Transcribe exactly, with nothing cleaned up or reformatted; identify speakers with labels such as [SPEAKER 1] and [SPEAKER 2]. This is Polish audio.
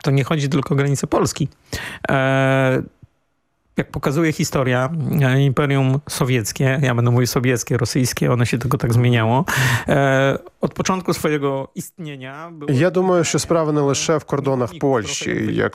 [SPEAKER 1] to nie chodzi tylko o granicę Polski. Jak pokazuje historia, Imperium Sowieckie, ja będę mówił sowieckie, rosyjskie, ono się tylko tak zmieniało, od początku swojego istnienia...
[SPEAKER 2] Я думаю, що справа не лише в кордонах Польщі. Як